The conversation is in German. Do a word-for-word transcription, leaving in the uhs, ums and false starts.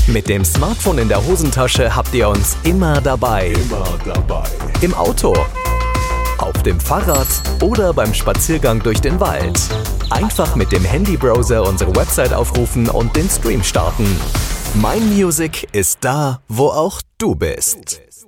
Mit dem Smartphone in der Hosentasche habt ihr uns immer dabei. Immer dabei. Im Auto, auf dem Fahrrad oder beim Spaziergang durch den Wald. Einfach mit dem Handybrowser unsere Website aufrufen und den Stream starten. Mein Music ist da, wo auch du bist.